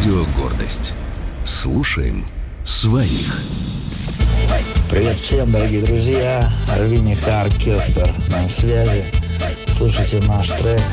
Радио «Гордость». Слушаем своих. Привет всем, дорогие друзья. Арвиниха оркестр на связи. Слушайте наш трек